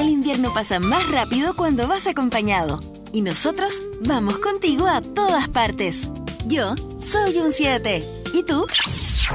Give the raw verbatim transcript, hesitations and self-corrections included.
El invierno pasa más rápido cuando vas acompañado. Y nosotros vamos contigo a todas partes. Yo soy un siete. ¿Y tú?